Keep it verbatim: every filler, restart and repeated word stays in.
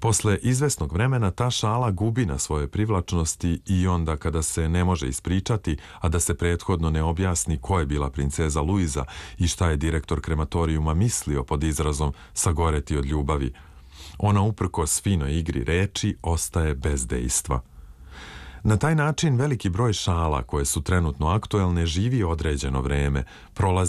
Posle izvesnog vremena ta šala gubi na svojoj privlačnosti i onda kada se ne može ispričati, a da se prethodno ne objasni ko je bila princeza Luiza i šta je direktor krematorijuma mislio pod izrazom sagoreti od ljubavi, ona uprkos finoj igri reči ostaje bez dejstva. Na taj način veliki broj šala koje su trenutno aktuelne živi određeno vreme, prolazi